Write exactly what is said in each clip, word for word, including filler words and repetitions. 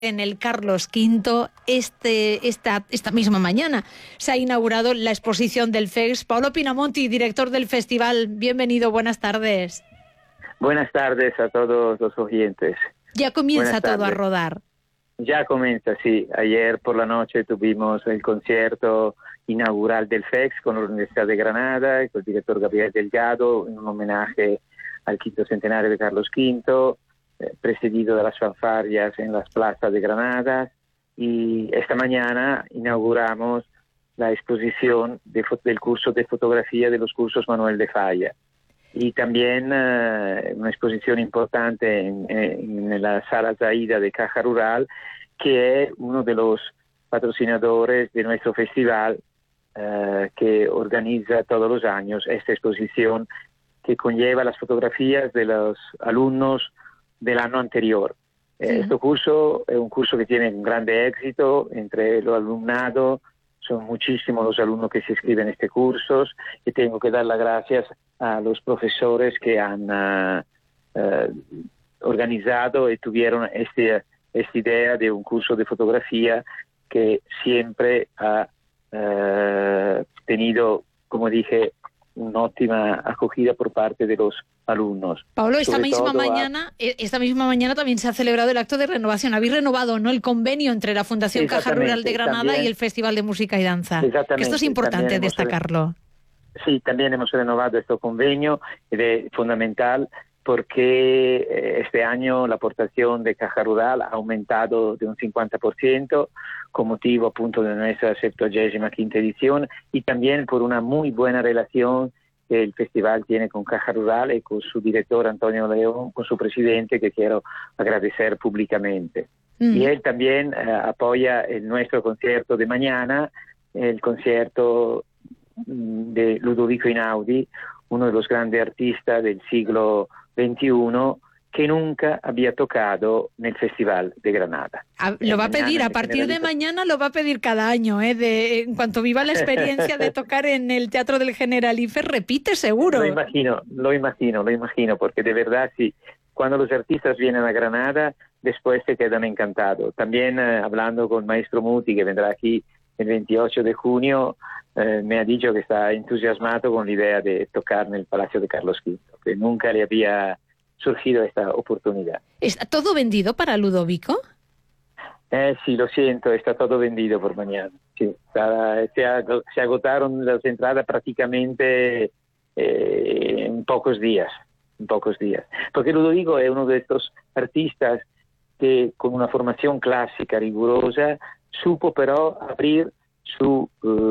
en el Carlos quinto, este, esta, esta misma mañana se ha inaugurado la exposición del F E X. Paolo Pinamonti, director del festival, bienvenido, buenas tardes. Buenas tardes a todos los oyentes. Ya comienza todo a rodar. Ya comienza, sí. Ayer por la noche tuvimos el concierto inaugural del F E X con la Universidad de Granada, con el director Gabriel Delgado, en un homenaje al quinto centenario de Carlos quinto, eh, precedido de las fanfarrias en las plazas de Granada. Y esta mañana inauguramos la exposición de, del curso de fotografía de los cursos Manuel de Falla. Y también uh, una exposición importante en, en la Sala Zaida de Caja Rural, que es uno de los patrocinadores de nuestro festival, uh, que organiza todos los años esta exposición que conlleva las fotografías de los alumnos del año anterior. Sí. Este curso es un curso que tiene un grande éxito entre el alumnado. Son muchísimos los alumnos que se inscriben en este curso y tengo que dar las gracias a los profesores que han uh, uh, organizado y tuvieron este, esta idea de un curso de fotografía que siempre ha uh, tenido, como dije, una óptima acogida por parte de los alumnos. Paolo, esta misma mañana, a... esta misma mañana también se ha celebrado el acto de renovación. Habéis renovado, ¿no?, el convenio entre la Fundación Caja Rural de Granada también, y el Festival de Música y Danza. Que esto es importante destacarlo. Sí, también hemos renovado este convenio, es fundamental porque este año la aportación de Caja Rural ha aumentado de un cincuenta por ciento con motivo appunto de nuestra septuagésima quinta edición y también por una muy buena relación que el festival tiene con Caja Rural y con su director Antonio León, con su presidente, que quiero agradecer públicamente. Mm. Y él también eh, apoya el nuestro concierto de mañana, el concierto de Ludovico Einaudi, uno de los grandes artistas del siglo veintiuno, que nunca había tocado en el Festival de Granada. A, lo va a pedir, a partir de mañana lo va a pedir cada año, ¿eh? De, en cuanto viva la experiencia de tocar en el Teatro del Generalife, repite seguro. Lo imagino, lo imagino, lo imagino, porque de verdad sí, cuando los artistas vienen a Granada, después se quedan encantados. También eh, hablando con Maestro Muti, que vendrá aquí el veintiocho de junio, eh, me ha dicho que está entusiasmado con la idea de tocar en el Palacio de Carlos quinto, que nunca le había surgido esta oportunidad. ¿Está todo vendido para Ludovico? Eh, sí, lo siento, está todo vendido por mañana. Sí, está, se, ag se agotaron las entradas prácticamente eh, en pocos días, en pocos días. Porque Ludovico es uno de estos artistas que con una formación clásica rigurosa supo pero abrir su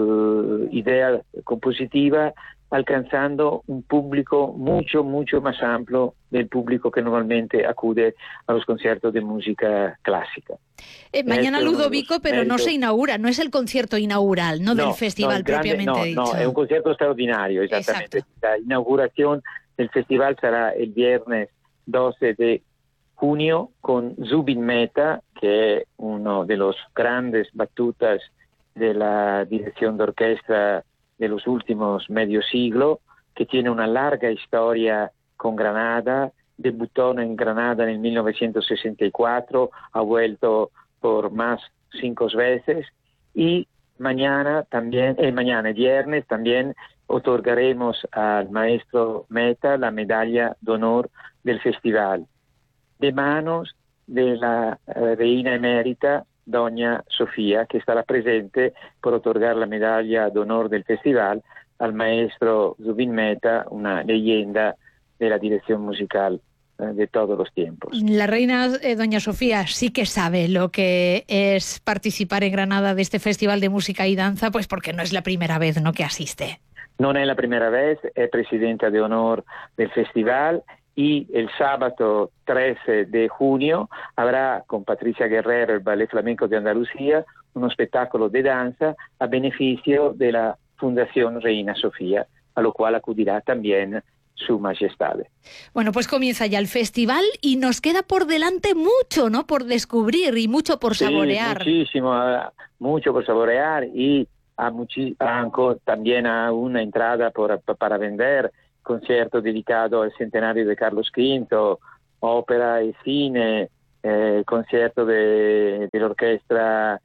uh, idea compositiva alcanzando un público mucho, mucho más amplio del público que normalmente acude a los conciertos de música clásica. Eh, mañana Ludovico, pero méritos... no se inaugura, no es el concierto inaugural, no, no del festival no, grande, propiamente no, dicho. No, es un concierto extraordinario, exactamente. Exacto. La inauguración del festival será el viernes doce de junio con Zubin Mehta, que es uno de los grandes batutas de la dirección de orquesta de los últimos medio siglo, que tiene una larga historia con Granada, debutó en Granada en mil novecientos sesenta y cuatro, ha vuelto por más cinco veces, y mañana también, eh, mañana viernes también otorgaremos al maestro Mehta la medalla de honor del festival, de manos de la eh, reina emérita Doña Sofía, que estará presente por otorgar la medalla de honor del festival al maestro Zubin Mehta, una leyenda de la dirección musical eh, de todos los tiempos. La reina eh, Doña Sofía sí que sabe lo que es participar en Granada de este Festival de Música y Danza, pues porque no es la primera vez, ¿no?, que asiste. No es la primera vez, es presidenta de honor del festival. Y el sábado trece de junio habrá con Patricia Guerrero, el Ballet Flamenco de Andalucía, un espectáculo de danza a beneficio de la Fundación Reina Sofía, a lo cual acudirá también Su Majestad. Bueno, pues comienza ya el festival y nos queda por delante mucho, ¿no?, por descubrir y mucho por saborear. Sí, muchísimo, mucho por saborear y a muchi- a, también a una entrada por, para vender, concierto dedicado al centenario de Carlos quinto, ópera y cine, eh, concierto de, de la orquesta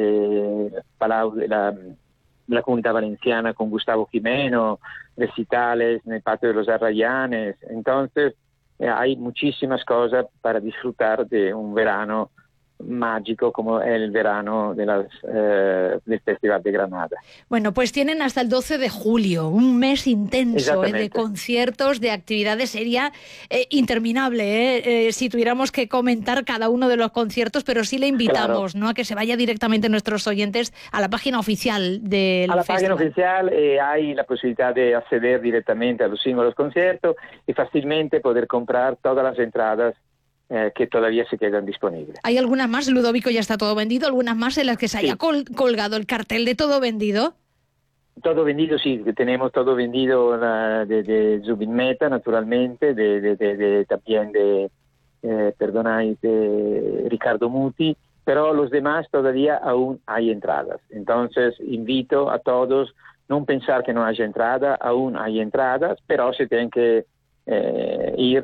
de Palau de la, de la Comunidad Valenciana con Gustavo Jimeno, recitales en el Patio de los Arrayanes. Entonces eh, hay muchísimas cosas para disfrutar de un verano mágico como el verano de las, eh, del Festival de Granada. Bueno, pues tienen hasta el doce de julio, un mes intenso eh, de conciertos, de actividades, sería eh, interminable eh, eh, si tuviéramos que comentar cada uno de los conciertos, pero sí le invitamos, claro, ¿no?, a que se vaya directamente nuestros oyentes a la página oficial del A la festival. página oficial eh, hay la posibilidad de acceder directamente a los singles conciertos y fácilmente poder comprar todas las entradas Eh, que todavía se quedan disponibles. ¿Hay algunas más, Ludovico, ya está todo vendido? ¿Algunas más en las que se haya sí. col colgado el cartel de todo vendido? Todo vendido, sí, tenemos todo vendido uh, de, de Zubin Mehta, naturalmente, de, de, de, de, también de, eh, perdonad, de Ricardo Muti, pero los demás todavía aún hay entradas. Entonces, invito a todos no pensar que no haya entrada, aún hay entradas, pero se tienen que eh, ir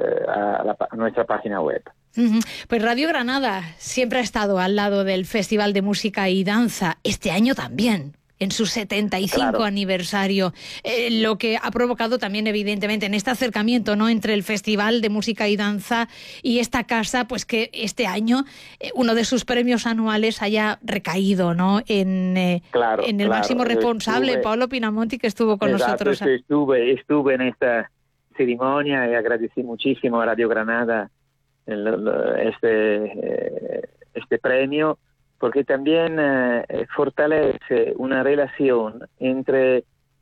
A, la, a nuestra página web. Uh-huh. Pues Radio Granada siempre ha estado al lado del Festival de Música y Danza, este año también, en su setenta y cinco claro. aniversario, eh, lo que ha provocado también evidentemente en este acercamiento, ¿no?, entre el Festival de Música y Danza y esta casa, pues que este año eh, uno de sus premios anuales haya recaído, ¿no?, en, eh, claro, en el claro. máximo responsable, estuve, Paolo Pinamonti, que estuvo con exacto, nosotros. Estuve, estuve en esta ceremonia y agradecí muchísimo a Radio Granada el, el, este, este premio, porque también eh, fortalece una relación entre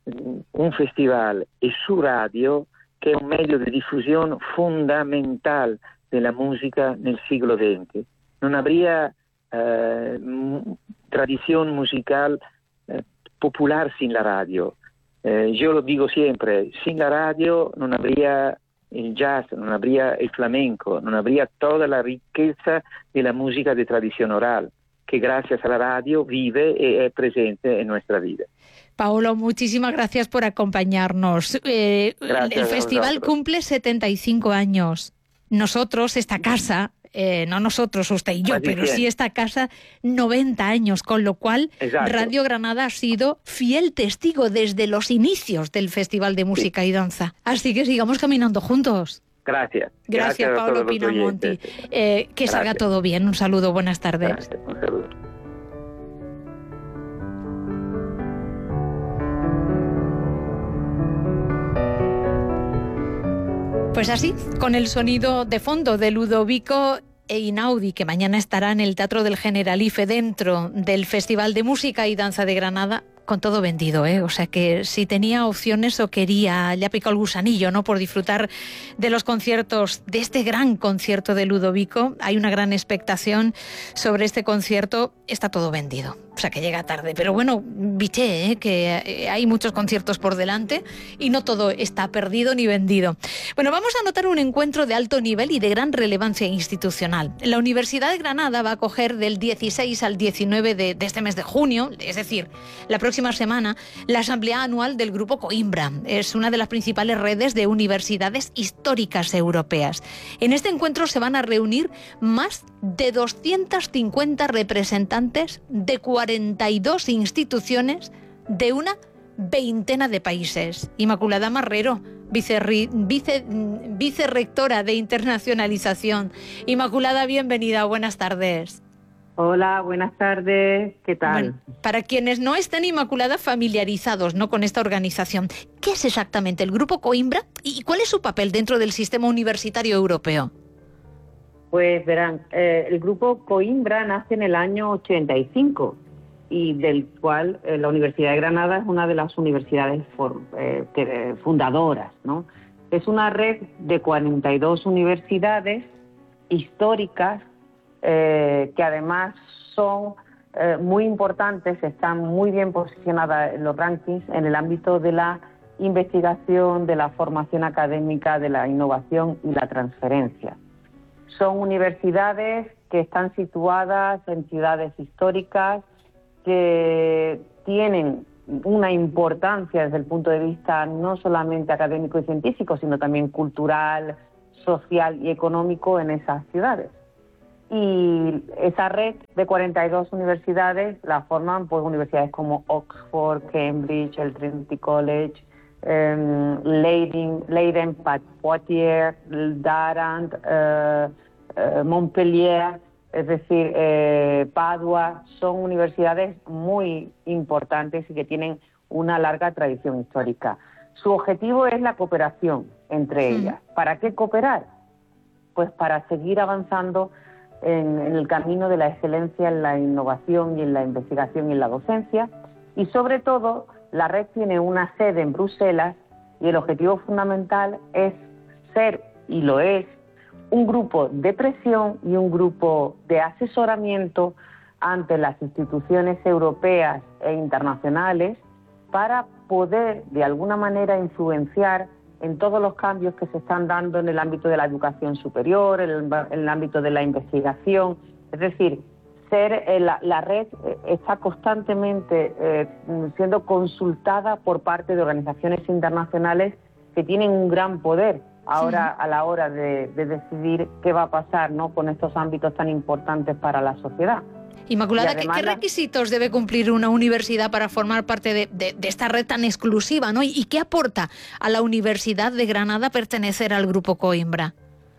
un festival y su radio, que es un medio de difusión fundamental de la música en el siglo veinte. No habría eh, tradición musical eh, popular sin la radio. Eh, yo lo digo siempre, sin la radio no habría el jazz, no habría el flamenco, no habría toda la riqueza de la música de tradición oral, que gracias a la radio vive y es presente en nuestra vida. Paolo, muchísimas gracias por acompañarnos. Eh, el festival cumple setenta y cinco años. Nosotros, esta casa, eh, no nosotros, usted y yo, pero sí esta casa, noventa años, con lo cual exacto. Radio Granada ha sido fiel testigo desde los inicios del Festival de Música sí. y Danza. Así que sigamos caminando juntos. Gracias. Gracias, Gracias Paolo Pinamonti. Eh, que Gracias. salga todo bien. Un saludo, buenas tardes. Gracias. Un saludo. Pues así, con el sonido de fondo de Ludovico Einaudi, que mañana estará en el Teatro del Generalife dentro del Festival de Música y Danza de Granada, con todo vendido, ¿eh? O sea que si tenía opciones o quería, le ha picado el gusanillo, ¿no?, por disfrutar de los conciertos, de este gran concierto de Ludovico. Hay una gran expectación sobre este concierto, está todo vendido. O sea que llega tarde, pero bueno, biché, ¿eh?, que hay muchos conciertos por delante y no todo está perdido ni vendido. Bueno, vamos a anotar un encuentro de alto nivel y de gran relevancia institucional. La Universidad de Granada va a acoger del dieciséis al diecinueve de, de este mes de junio, es decir, la próxima semana, la asamblea anual del Grupo Coimbra. Es una de las principales redes de universidades históricas europeas. En este encuentro se van a reunir más de doscientos cincuenta representantes de cuarenta y dos instituciones de una veintena de países. Inmaculada Marrero, vicerri, vice, vicerrectora de internacionalización. Inmaculada, bienvenida, buenas tardes. Hola, buenas tardes, ¿qué tal? Bueno, para quienes no estén, Inmaculada, familiarizados, ¿no?, con esta organización, ¿qué es exactamente el Grupo Coimbra y cuál es su papel dentro del sistema universitario europeo? Pues verán, eh, el Grupo Coimbra nace en el año ochenta y cinco y del cual eh, la Universidad de Granada es una de las universidades for, eh, que, fundadoras, ¿no? Es una red de cuarenta y dos universidades históricas eh, que además son eh, muy importantes, están muy bien posicionadas en los rankings en el ámbito de la investigación, de la formación académica, de la innovación y la transferencia. Son universidades que están situadas en ciudades históricas, que tienen una importancia desde el punto de vista no solamente académico y científico, sino también cultural, social y económico en esas ciudades. y esa red de cuarenta y dos universidades la forman pues universidades como Oxford, Cambridge, el Trinity College, eh, Leiden, Leiden, Poitiers, Durham, eh, eh, Montpellier, es decir, eh, Padua. Son universidades muy importantes y que tienen una larga tradición histórica. Su objetivo es la cooperación entre sí. ellas. ¿Para qué cooperar? Pues para seguir avanzando en, en el camino de la excelencia en la innovación y en la investigación y en la docencia. Y sobre todo, la red tiene una sede en Bruselas y el objetivo fundamental es ser, y lo es, un grupo de presión y un grupo de asesoramiento ante las instituciones europeas e internacionales para poder de alguna manera influenciar en todos los cambios que se están dando en el ámbito de la educación superior, en el, en el ámbito de la investigación. Es decir, ser eh, la, la red eh, está constantemente eh, siendo consultada por parte de organizaciones internacionales que tienen un gran poder ahora sí. a la hora de, de decidir qué va a pasar, ¿no?, con estos ámbitos tan importantes para la sociedad. Inmaculada, ¿qué, ¿qué requisitos debe cumplir una universidad para formar parte de, de, de esta red tan exclusiva, ¿no? ¿Y qué aporta a la Universidad de Granada pertenecer al Grupo Coimbra?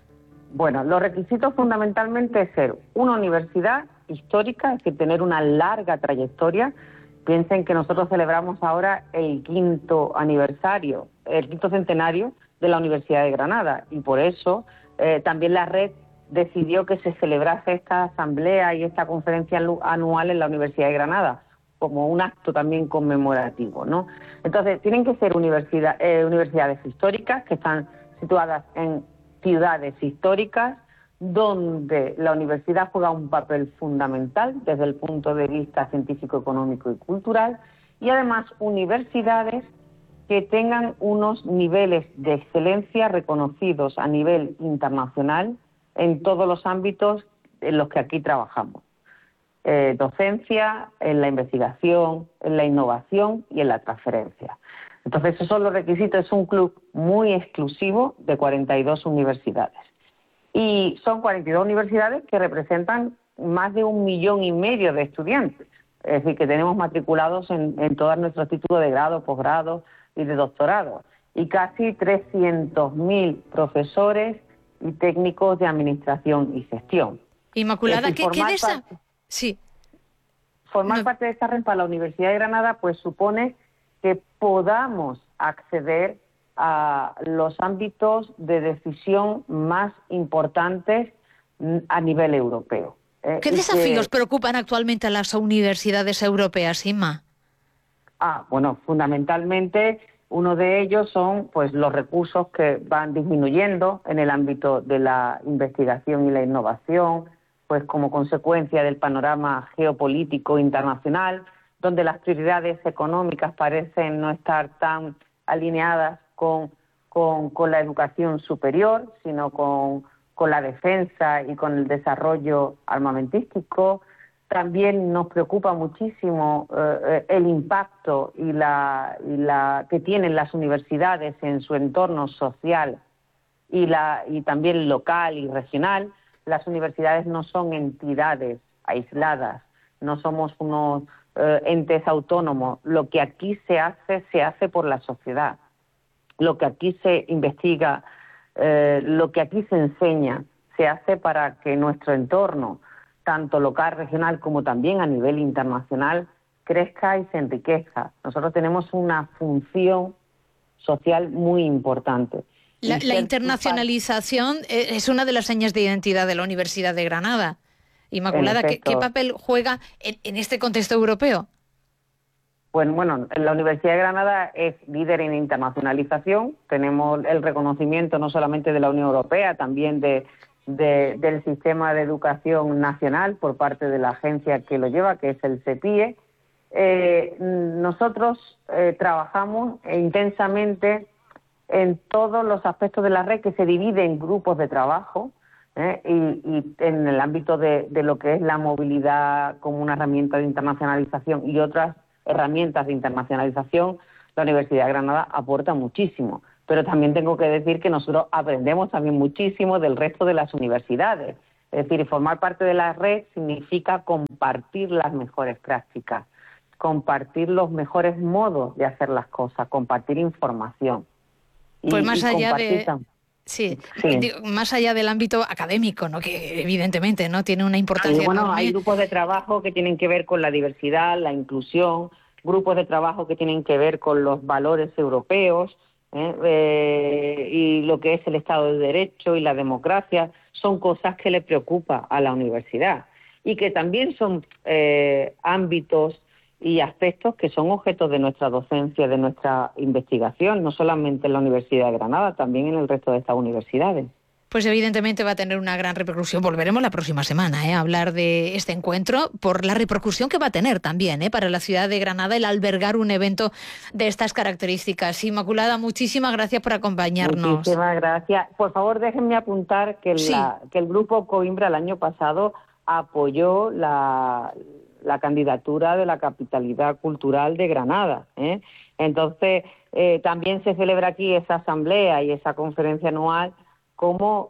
Bueno, los requisitos fundamentalmente es ser una universidad histórica, es decir, tener una larga trayectoria. Piensen que nosotros celebramos ahora el quinto aniversario, el quinto centenario de la Universidad de Granada, y por eso eh, también la red decidió que se celebrase esta asamblea y esta conferencia anual en la Universidad de Granada, como un acto también conmemorativo, ¿no? Entonces, tienen que ser universidad, eh, universidades históricas, que están situadas en ciudades históricas, donde la universidad juega un papel fundamental desde el punto de vista científico, económico y cultural, y además universidades que tengan unos niveles de excelencia reconocidos a nivel internacional en todos los ámbitos en los que aquí trabajamos. Eh, docencia, en la investigación, en la innovación y en la transferencia. Entonces, esos son los requisitos. Es un club muy exclusivo de cuarenta y dos universidades. Y son cuarenta y dos universidades que representan más de un millón y medio de estudiantes. Es decir, que tenemos matriculados en, en todos nuestros títulos de grado, posgrado y de doctorado. Y casi trescientos mil profesores y técnicos de administración y gestión. Inmaculada, ¿qué, ¿qué de esa...? Parte, sí. Formar no. parte de esta red para la Universidad de Granada pues supone que podamos acceder a los ámbitos de decisión más importantes a nivel europeo. ¿eh? ¿Qué y desafíos que... preocupan actualmente a las universidades europeas, Inma? Ah, bueno, fundamentalmente uno de ellos son pues los recursos que van disminuyendo en el ámbito de la investigación y la innovación, pues como consecuencia del panorama geopolítico internacional, donde las prioridades económicas parecen no estar tan alineadas con, con, con la educación superior, sino con, con la defensa y con el desarrollo armamentístico. También nos preocupa muchísimo eh, el impacto y la, y la que tienen las universidades en su entorno social y, la, y también local y regional. Las universidades no son entidades aisladas, no somos unos eh, entes autónomos. Lo que aquí se hace, se hace por la sociedad. Lo que aquí se investiga, eh, lo que aquí se enseña, se hace para que nuestro entorno, tanto local, regional, como también a nivel internacional, crezca y se enriquezca. Nosotros tenemos una función social muy importante. La, la internacionalización es una de las señas de identidad de la Universidad de Granada. Inmaculada, ¿qué, ¿qué papel juega en, en este contexto europeo? Bueno, bueno, la Universidad de Granada es líder en internacionalización. Tenemos el reconocimiento no solamente de la Unión Europea, también de... De, del sistema de educación nacional por parte de la agencia que lo lleva, que es el CEPIE. Eh, nosotros eh, trabajamos intensamente en todos los aspectos de la red, que se divide en grupos de trabajo, eh, y, y en el ámbito de, de lo que es la movilidad como una herramienta de internacionalización y otras herramientas de internacionalización, la Universidad de Granada aporta muchísimo. Pero también tengo que decir que nosotros aprendemos también muchísimo del resto de las universidades. Es decir, formar parte de la red significa compartir las mejores prácticas, compartir los mejores modos de hacer las cosas, compartir información. Y, pues más allá de... Tan... Sí, sí. Digo, más allá del ámbito académico, ¿no? Que evidentemente no tiene una importancia. Sí, bueno, enorme. Hay grupos de trabajo que tienen que ver con la diversidad, la inclusión, grupos de trabajo que tienen que ver con los valores europeos, ¿eh? Eh, y lo que es el Estado de Derecho y la democracia, son cosas que le preocupa a la universidad y que también son eh, ámbitos y aspectos que son objetos de nuestra docencia, de nuestra investigación, no solamente en la Universidad de Granada, también en el resto de estas universidades. Pues evidentemente va a tener una gran repercusión. Volveremos la próxima semana ¿eh? a hablar de este encuentro por la repercusión que va a tener también ¿eh? para la ciudad de Granada el albergar un evento de estas características. Inmaculada, muchísimas gracias por acompañarnos. Muchísimas gracias. Por favor, déjenme apuntar que, sí. la, que el Grupo Coimbra el año pasado apoyó la... la candidatura de la capitalidad cultural de Granada. ¿eh? Entonces, eh, también se celebra aquí esa asamblea y esa conferencia anual como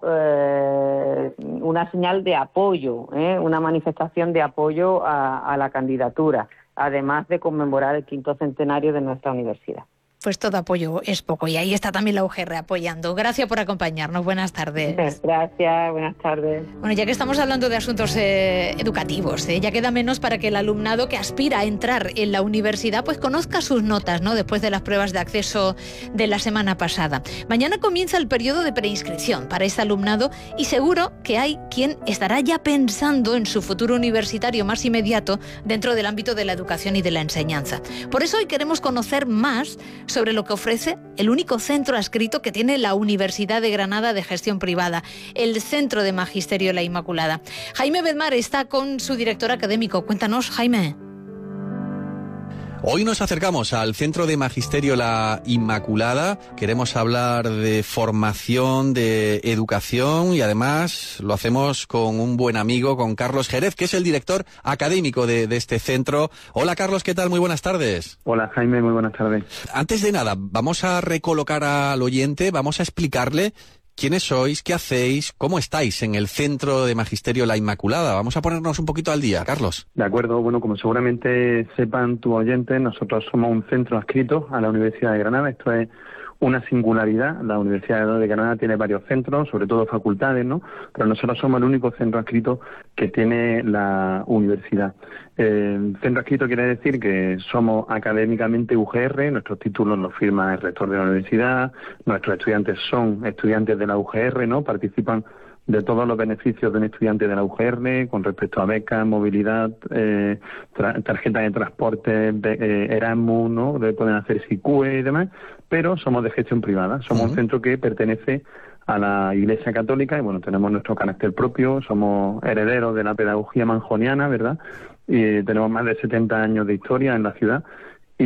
eh, una señal de apoyo, ¿eh? una manifestación de apoyo a, a la candidatura, además de conmemorar el quinto centenario de nuestra universidad. Pues todo apoyo es poco y ahí está también la U G R apoyando. Gracias por acompañarnos. Buenas tardes. Gracias, buenas tardes. Bueno, ya que estamos hablando de asuntos eh, educativos, ¿eh? ya queda menos para que el alumnado que aspira a entrar en la universidad pues conozca sus notas, ¿no? Después de las pruebas de acceso de la semana pasada. Mañana comienza el periodo de preinscripción para este alumnado y seguro que hay quien estará ya pensando en su futuro universitario más inmediato dentro del ámbito de la educación y de la enseñanza. Por eso hoy queremos conocer más sobre lo que ofrece el único centro adscrito que tiene la Universidad de Granada de gestión privada, el Centro de Magisterio La Inmaculada. Jaime Bedmar está con su director académico. Cuéntanos, Jaime. Hoy nos acercamos al Centro de Magisterio La Inmaculada. Queremos hablar de formación, de educación y además lo hacemos con un buen amigo, con Carlos Jerez, que es el director académico de, de este centro. Hola Carlos, ¿qué tal? Muy buenas tardes. Hola Jaime, muy buenas tardes. Antes de nada, vamos a recolocar al oyente, vamos a explicarle quiénes sois, qué hacéis, cómo estáis en el Centro de Magisterio La Inmaculada. Vamos a ponernos un poquito al día, Carlos. De acuerdo, bueno, como seguramente sepan tus oyentes, nosotros somos un centro adscrito a la Universidad de Granada. Esto es una singularidad. La Universidad de Granada tiene varios centros, sobre todo facultades, ¿no? Pero nosotros somos el único centro adscrito que tiene la universidad. El centro adscrito quiere decir que somos académicamente U G R, nuestros títulos los firma el rector de la universidad, nuestros estudiantes son estudiantes de la U G R, ¿no? Participan de todos los beneficios de un estudiante de la U G R con respecto a becas, movilidad, eh, tra- tarjetas de transporte, eh, Erasmus, ¿no? De, pueden hacer S I C U E y demás, pero somos de gestión privada. Somos uh-huh. un centro que pertenece a la Iglesia Católica y, bueno, tenemos nuestro carácter propio, somos herederos de la pedagogía manjoniana, ¿verdad? Y tenemos más de setenta años de historia en la ciudad. Y,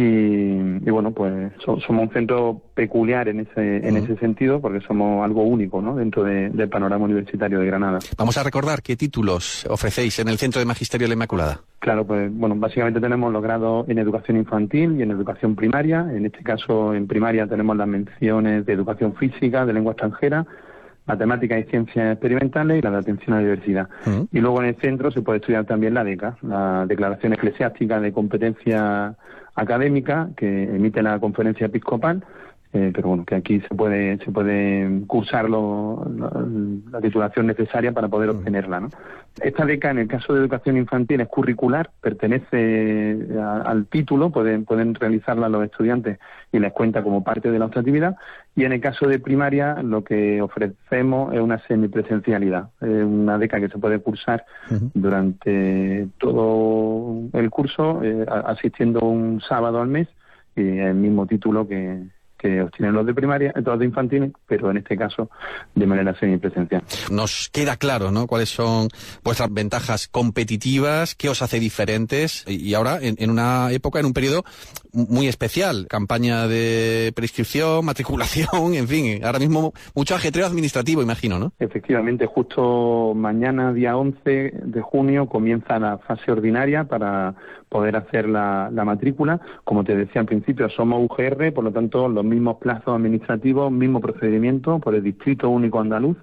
y bueno, pues so, somos un centro peculiar en ese en uh-huh. ese sentido, porque somos algo único, ¿no? Dentro de, del panorama universitario de Granada. Vamos a recordar qué títulos ofrecéis en el Centro de Magisterio La Inmaculada. Claro, pues bueno, básicamente tenemos los grados en educación infantil y en educación primaria. En este caso, en primaria tenemos las menciones de educación física, de lengua extranjera, matemáticas y ciencias experimentales y la de atención a la diversidad. Uh-huh. Y luego en el centro se puede estudiar también la DECA, la Declaración Eclesiástica de Competencia Académica, que emite la Conferencia Episcopal, eh, pero bueno, que aquí se puede se puede cursar lo, lo, la titulación necesaria para poder obtenerla, ¿no? Esta beca, en el caso de educación infantil, es curricular, pertenece a, al título, pueden pueden realizarla los estudiantes y les cuenta como parte de la otra actividad, y en el caso de primaria lo que ofrecemos es una semipresencialidad, eh, una beca que se puede cursar uh-huh. durante todo el curso, eh, asistiendo un sábado al mes, y el mismo título que que obtienen los de primaria, los de infantil, pero en este caso de manera semipresencial. Nos queda claro, ¿no?, cuáles son vuestras ventajas competitivas, qué os hace diferentes, y ahora en, en una época, en un periodo muy especial, campaña de prescripción, matriculación, en fin, ahora mismo mucho ajetreo administrativo, imagino, ¿no? Efectivamente, justo mañana, día once de junio, comienza la fase ordinaria para poder hacer la, la matrícula. Como te decía al principio, somos U G R, por lo tanto, los mismos plazos administrativos, mismo procedimiento por el Distrito Único Andaluz.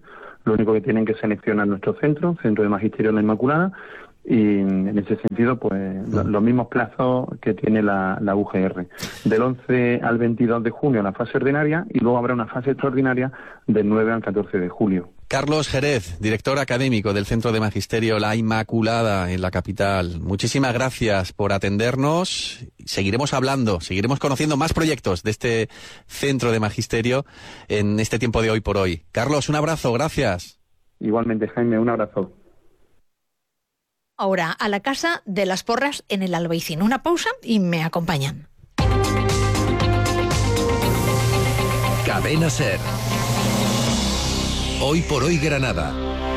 Lo único que tienen que seleccionar nuestro centro, Centro de Magisterio de la Inmaculada, y en ese sentido, pues lo, los mismos plazos que tiene la, la U G R. Del once al veintidós de junio la fase ordinaria y luego habrá una fase extraordinaria del nueve al catorce de julio. Carlos Jerez, director académico del Centro de Magisterio La Inmaculada en la capital. Muchísimas gracias por atendernos. Seguiremos hablando, seguiremos conociendo más proyectos de este Centro de Magisterio en este tiempo de Hoy por Hoy. Carlos, un abrazo, gracias. Igualmente, Jaime, un abrazo. Ahora a la Casa de las Porras en el Albaicín. Una pausa y me acompañan. Cadena SER. Hoy por Hoy Granada.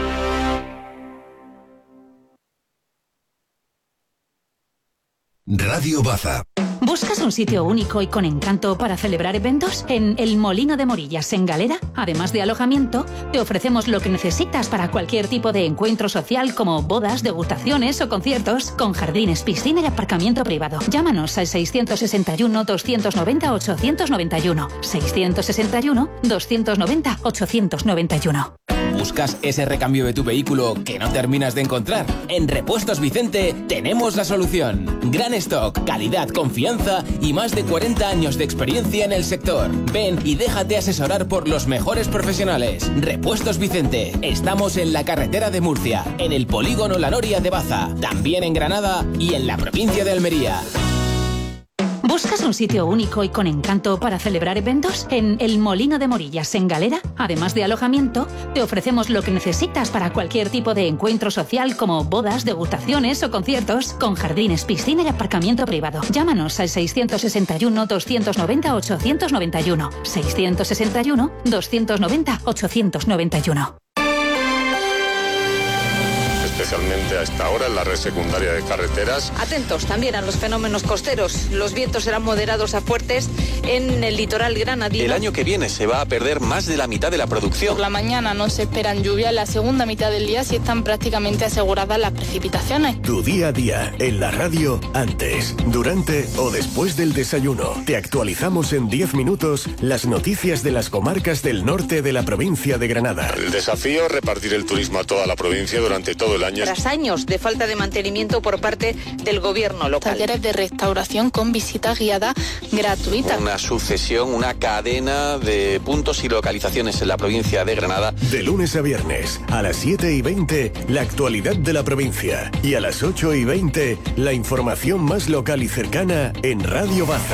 Radio Baza. ¿Buscas un sitio único y con encanto para celebrar eventos? En El Molino de Morillas, en Galera, además de alojamiento, te ofrecemos lo que necesitas para cualquier tipo de encuentro social como bodas, degustaciones o conciertos, con jardines, piscina y aparcamiento privado. Llámanos al seiscientos sesenta y uno, doscientos noventa, ochocientos noventa y uno. seiscientos sesenta y uno, doscientos noventa, ochocientos noventa y uno. ¿Buscas ese recambio de tu vehículo que no terminas de encontrar? En Repuestos Vicente tenemos la solución. Gran stock, calidad, confianza y más de cuarenta años de experiencia en el sector. Ven y déjate asesorar por los mejores profesionales. Repuestos Vicente. Estamos en la carretera de Murcia, en el polígono La Noria de Baza, también en Granada y en la provincia de Almería. ¿Buscas un sitio único y con encanto para celebrar eventos? En El Molino de Morillas, en Galera, además de alojamiento, te ofrecemos lo que necesitas para cualquier tipo de encuentro social como bodas, degustaciones o conciertos, con jardines, piscina y aparcamiento privado. Llámanos al seiscientos sesenta y uno, doscientos noventa, ochocientos noventa y uno. seiscientos sesenta y uno, doscientos noventa, ochocientos noventa y uno. Especialmente a esta hora en la red secundaria de carreteras. Atentos también a los fenómenos costeros. Los vientos serán moderados a fuertes en el litoral granadino. El año que viene se va a perder más de la mitad de la producción. Por la mañana no se esperan lluvias, la segunda mitad del día sí están prácticamente aseguradas las precipitaciones. Tu día a día en la radio, antes, durante o después del desayuno. Te actualizamos en diez minutos las noticias de las comarcas del norte de la provincia de Granada. El desafío es repartir el turismo a toda la provincia durante todo el año. Tras años de falta de mantenimiento por parte del gobierno local. Talleres de restauración con visita guiada gratuita. Una sucesión, una cadena de puntos y localizaciones en la provincia de Granada. De lunes a viernes, a las siete y veinte, la actualidad de la provincia. Y a las ocho y veinte, la información más local y cercana en Radio Baza.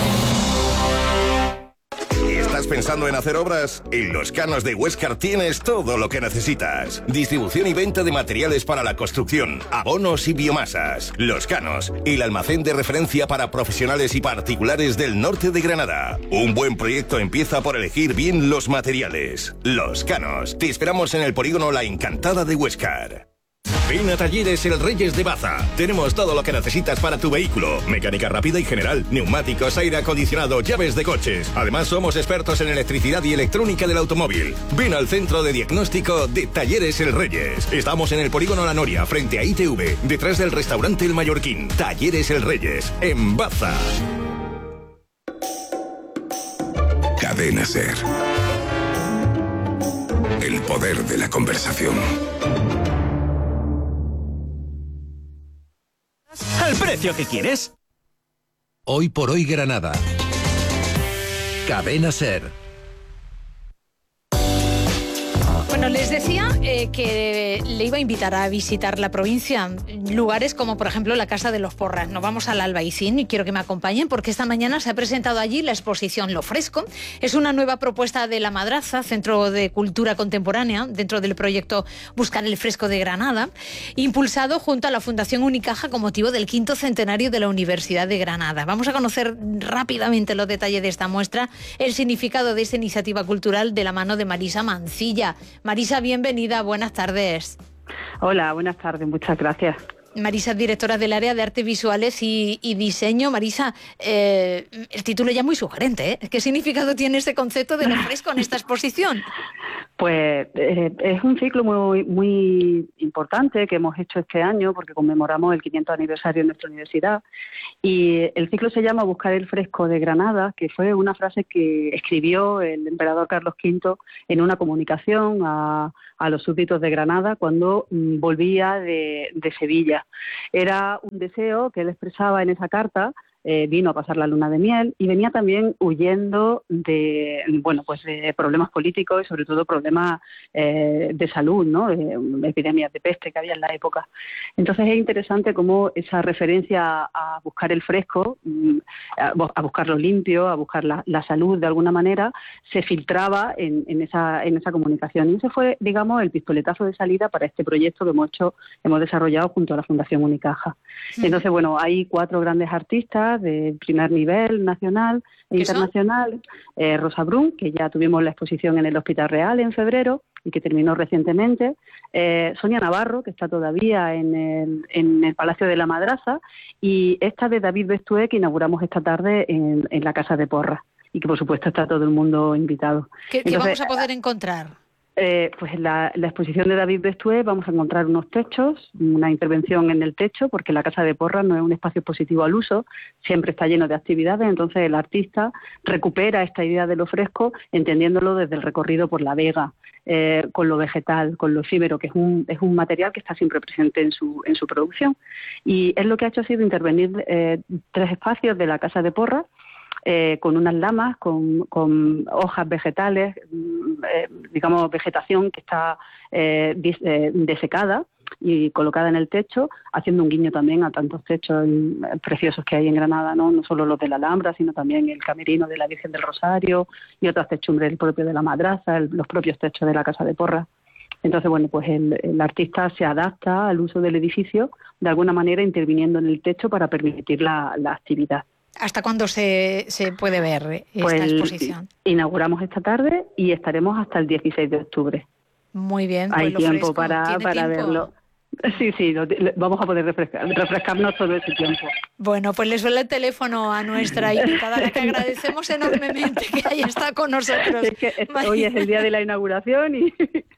¿Estás pensando en hacer obras? En Los Canos de Huéscar tienes todo lo que necesitas. Distribución y venta de materiales para la construcción, abonos y biomasas. Los Canos, el almacén de referencia para profesionales y particulares del norte de Granada. Un buen proyecto empieza por elegir bien los materiales. Los Canos. Te esperamos en el polígono La Encantada de Huéscar. Ven a Talleres El Reyes de Baza. Tenemos todo lo que necesitas para tu vehículo. Mecánica rápida y general, neumáticos, aire acondicionado, llaves de coches. Además somos expertos en electricidad y electrónica del automóvil. Ven al centro de diagnóstico de Talleres El Reyes. Estamos en el polígono La Noria, frente a I T V, detrás del restaurante El Mallorquín. Talleres El Reyes, en Baza. Cadena SER. El poder de la conversación. ¿Al precio que quieres? Hoy por Hoy Granada. Cadena SER. Bueno, les decía eh, que le iba a invitar a visitar la provincia, lugares como por ejemplo la Casa de los Porras. Nos vamos al Albaicín y quiero que me acompañen porque esta mañana se ha presentado allí la exposición Lo Fresco. Es una nueva propuesta de La Madraza, Centro de Cultura Contemporánea, dentro del proyecto Buscar el Fresco de Granada, impulsado junto a la Fundación Unicaja con motivo del quinto centenario de la Universidad de Granada. Vamos a conocer rápidamente los detalles de esta muestra, el significado de esta iniciativa cultural de la mano de Marisa Mancilla. Marisa, bienvenida, buenas tardes. Hola, buenas tardes, muchas gracias. Marisa, directora del área de artes visuales y, y diseño. Marisa, eh, el título ya es muy sugerente, ¿eh? ¿Qué significado tiene este concepto de lo fresco en esta exposición? Pues eh, es un ciclo muy muy importante que hemos hecho este año porque conmemoramos el quinientos aniversario de nuestra universidad, y el ciclo se llama Buscar el fresco de Granada, que fue una frase que escribió el emperador Carlos quinto en una comunicación a, a los súbditos de Granada cuando mm, volvía de, de Sevilla. Era un deseo que él expresaba en esa carta. Eh, vino a pasar la luna de miel y venía también huyendo de, bueno, pues de problemas políticos y sobre todo problemas eh, de salud, ¿no? De epidemias de peste que había en la época. Entonces es interesante cómo esa referencia a buscar el fresco, a buscar lo limpio, a buscar la, la salud de alguna manera, se filtraba en, en esa en esa comunicación. Y ese fue, digamos, el pistoletazo de salida para este proyecto que hemos hecho, hemos desarrollado junto a la Fundación Unicaja. Sí. Entonces, bueno, hay cuatro grandes artistas de primer nivel nacional e internacional. Eh, Rosa Brun, que ya tuvimos la exposición en el Hospital Real en febrero y que terminó recientemente. Eh, Sonia Navarro, que está todavía en el, en el Palacio de la Madraza. Y esta de David Bestué, que inauguramos esta tarde en, en la Casa de Porra. Y que, por supuesto, está todo el mundo invitado. ¿Qué, Entonces, ¿qué vamos a poder encontrar? Eh, pues en la, la exposición de David Bestué vamos a encontrar unos techos, una intervención en el techo, porque la Casa de Porra no es un espacio expositivo al uso, siempre está lleno de actividades, entonces el artista recupera esta idea de lo fresco, entendiéndolo desde el recorrido por la vega, eh, con lo vegetal, con lo efímero, que es un, es un material que está siempre presente en su, en su producción. Y él lo que ha hecho ha sido intervenir eh, tres espacios de la Casa de Porra, Eh, con unas lamas, con, con hojas vegetales, eh, digamos vegetación que está eh, dis, eh, desecada y colocada en el techo, haciendo un guiño también a tantos techos eh, preciosos que hay en Granada, ¿no? No solo los de la Alhambra, sino también el camerino de la Virgen del Rosario y otras techumbres, el propio de la Madraza, el, los propios techos de la Casa de Porra. Entonces, bueno, pues el, el artista se adapta al uso del edificio, de alguna manera interviniendo en el techo para permitir la, la actividad. ¿Hasta cuándo se, se puede ver esta pues exposición? Inauguramos esta tarde y estaremos hasta el dieciséis de octubre. Muy bien. Hay pues tiempo lo para, para tiempo? verlo. Sí, sí, lo, vamos a poder refrescar, refrescarnos todo ese tiempo. Bueno, pues le suena el teléfono a nuestra invitada, a la que agradecemos enormemente que haya estado con nosotros. Es que es, hoy es el día de la inauguración y...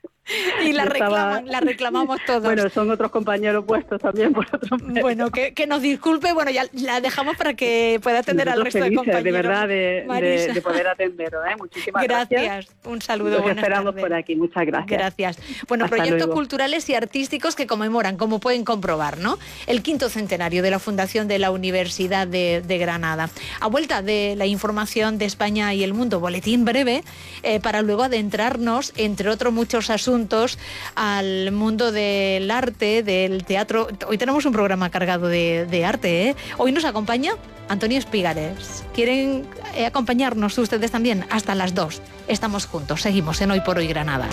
Y la, reclaman, la reclamamos todos. Bueno, son otros compañeros puestos también por otros medios. Bueno, que, que nos disculpe, bueno, ya la dejamos para que pueda atender nosotros al resto felices, de compañeros. De verdad, de, de, de poder atenderos, ¿eh? Muchísimas gracias. Gracias, un saludo, Los buenas esperamos tardes. por aquí, muchas gracias. Gracias. Bueno, Hasta proyectos luego. culturales y artísticos que conmemoran, como pueden comprobar, ¿no? El quinto centenario de la fundación de la Universidad de, de Granada. A vuelta de la información de España y el mundo, boletín breve, eh, para luego adentrarnos, entre otros muchos asuntos, al mundo del arte, del teatro. Hoy tenemos un programa cargado de, de arte, ¿eh? Hoy nos acompaña Antonio Espigares. ¿Quieren eh, acompañarnos ustedes también? Hasta las dos. Estamos juntos, seguimos en Hoy por Hoy Granada.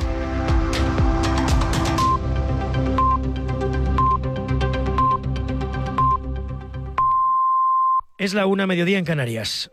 Es la una, mediodía en Canarias.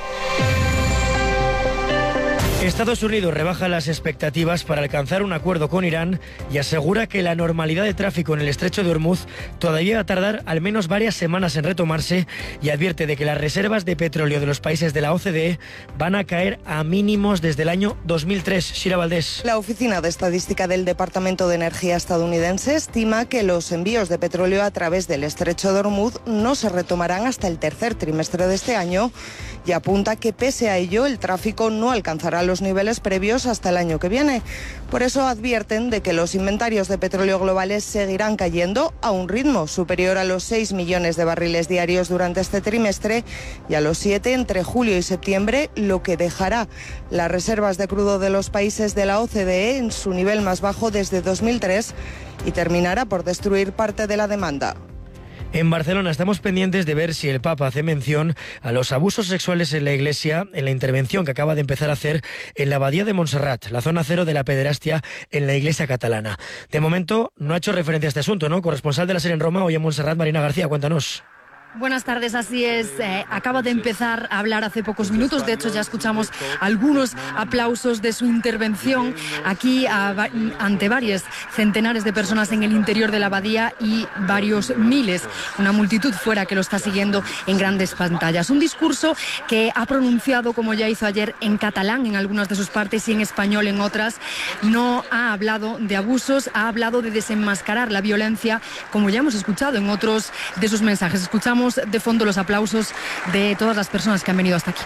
Estados Unidos rebaja las expectativas para alcanzar un acuerdo con Irán y asegura que la normalidad de tráfico en el estrecho de Hormuz todavía va a tardar al menos varias semanas en retomarse y advierte de que las reservas de petróleo de los países de la O C D E van a caer a mínimos desde el año dos mil tres. Shira Valdés. La Oficina de Estadística del Departamento de Energía estadounidense estima que los envíos de petróleo a través del estrecho de Hormuz no se retomarán hasta el tercer trimestre de este año y apunta que pese a ello el tráfico no alcanzará los niveles previos hasta el año que viene. Por eso advierten de que los inventarios de petróleo globales seguirán cayendo a un ritmo superior a los seis millones de barriles diarios durante este trimestre y a los siete entre julio y septiembre, lo que dejará las reservas de crudo de los países de la O C D E en su nivel más bajo desde dos mil tres y terminará por destruir parte de la demanda. En Barcelona estamos pendientes de ver si el Papa hace mención a los abusos sexuales en la Iglesia en la intervención que acaba de empezar a hacer en la Abadía de Montserrat, la zona cero de la pederastia en la Iglesia catalana. De momento no ha hecho referencia a este asunto, ¿no? Corresponsal de la SER en Roma, hoy en Montserrat, Marina García, cuéntanos. Buenas tardes, así es. Eh, acaba de empezar a hablar hace pocos minutos. De hecho, ya escuchamos algunos aplausos de su intervención aquí a, ante varios centenares de personas en el interior de la abadía y varios miles, una multitud fuera que lo está siguiendo en grandes pantallas. Un discurso que ha pronunciado, como ya hizo ayer, en catalán en algunas de sus partes y en español en otras. No ha hablado de abusos, ha hablado de desenmascarar la violencia, como ya hemos escuchado en otros de sus mensajes. Escuchamos de fondo los aplausos de todas las personas que han venido hasta aquí.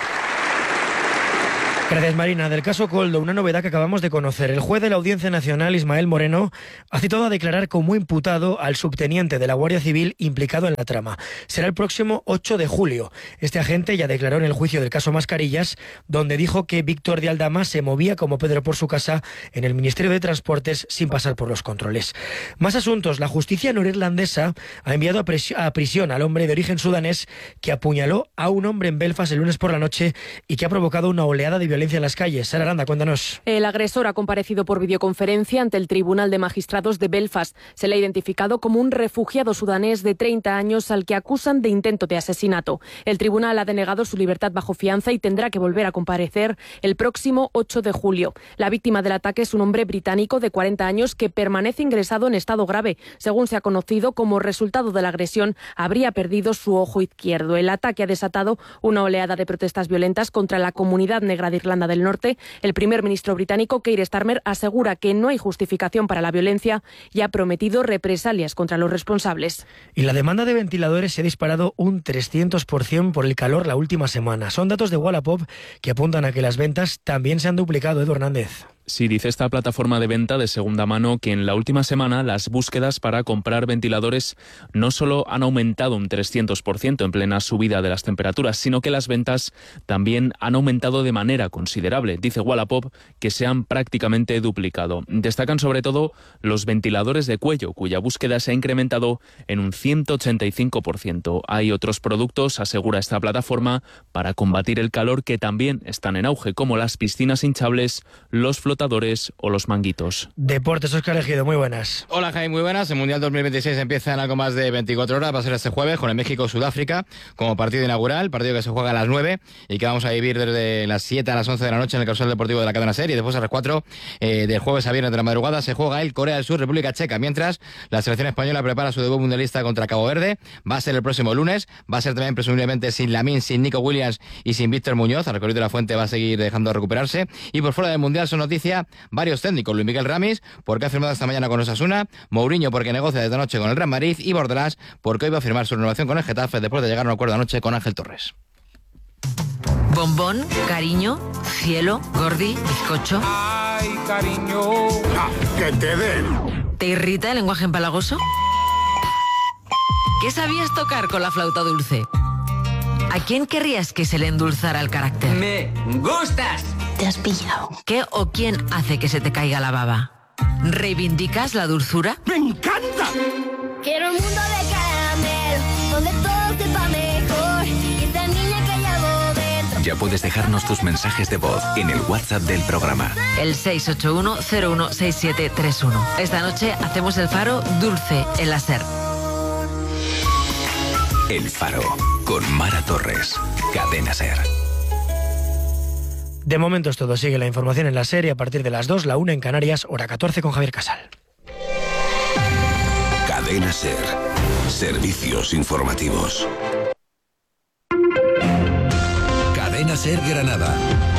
Gracias, Marina. Del caso Koldo, una novedad que acabamos de conocer. El juez de la Audiencia Nacional, Ismael Moreno, ha citado a declarar como imputado al subteniente de la Guardia Civil implicado en la trama. Será el próximo ocho de julio. Este agente ya declaró en el juicio del caso Mascarillas, donde dijo que Víctor de Aldama se movía como Pedro por su casa en el Ministerio de Transportes sin pasar por los controles. Más asuntos. La justicia norirlandesa ha enviado a, pres- a prisión al hombre de origen sudanés que apuñaló a un hombre en Belfast el lunes por la noche y que ha provocado una oleada de violencia violencia en las calles. Sara Aranda, cuéntanos. El agresor ha comparecido por videoconferencia ante el Tribunal de Magistrados de Belfast. Se le ha identificado como un refugiado sudanés de treinta años al que acusan de intento de asesinato. El tribunal ha denegado su libertad bajo fianza y tendrá que volver a comparecer el próximo ocho de julio. La víctima del ataque es un hombre británico de cuarenta años que permanece ingresado en estado grave. Según se ha conocido, como resultado de la agresión, habría perdido su ojo izquierdo. El ataque ha desatado una oleada de protestas violentas contra la comunidad negra de Irlanda del Norte. El primer ministro británico, Keir Starmer, asegura que no hay justificación para la violencia y ha prometido represalias contra los responsables. Y la demanda de ventiladores se ha disparado un trescientos por ciento por el calor la última semana. Son datos de Wallapop que apuntan a que las ventas también se han duplicado. Edu Hernández. Sí, dice esta plataforma de venta de segunda mano que en la última semana las búsquedas para comprar ventiladores no solo han aumentado un trescientos por ciento en plena subida de las temperaturas, sino que las ventas también han aumentado de manera considerable. Dice Wallapop que se han prácticamente duplicado. Destacan sobre todo los ventiladores de cuello, cuya búsqueda se ha incrementado en un ciento ochenta y cinco por ciento. Hay otros productos, asegura esta plataforma, para combatir el calor que también están en auge, como las piscinas hinchables, los flotadores o los manguitos. Deportes, Óscar Ejido, muy buenas. Hola, Jaime, muy buenas. El Mundial dos mil veintiséis empieza en algo más de veinticuatro horas. Va a ser este jueves con el México-Sudáfrica como partido inaugural, partido que se juega a las nueve y que vamos a vivir desde las siete a las once de la noche en el Causal Deportivo de la cadena SER, y después a las cuatro eh, del jueves a viernes de la madrugada se juega el Corea del Sur, República Checa, mientras la selección española prepara su debut mundialista contra Cabo Verde. Va a ser el próximo lunes, va a ser también presumiblemente sin Lamine, sin Nico Williams y sin Víctor Muñoz. El recorrido de la Fuente va a seguir dejando recuperarse. Y por fuera del Mundial son noticia varios técnicos: Luis Miguel Ramis, porque ha firmado esta mañana con Osasuna; Mourinho, porque negocia desde anoche con el Real Madrid; y Bordalás, porque hoy va a firmar su renovación con el Getafe después de llegar a un acuerdo anoche con Ángel Torres. Bombón, cariño, cielo, gordi, bizcocho. Ay, cariño. Ah, que te den. ¿Te irrita el lenguaje empalagoso? ¿Qué sabías tocar con la flauta dulce? ¿A quién querrías que se le endulzara el carácter? Me gustas. Te has pillado. ¿Qué o quién hace que se te caiga la baba? ¿Reivindicas la dulzura? ¡Me encanta! Quiero un mundo de caramelo, donde todo sepa mejor. Y esta niña que llevo dentro. Ya puedes dejarnos tus mensajes de voz en el WhatsApp del programa. El seis ocho uno cero uno seis siete tres uno. Esta noche hacemos el Faro dulce en la SER. El Faro, con Mara Torres, Cadena SER. De momento es todo. Sigue la información en la serie a partir de las dos, la una en Canarias, hora catorce con Javier Casal. Cadena SER. Servicios informativos. Cadena SER Granada.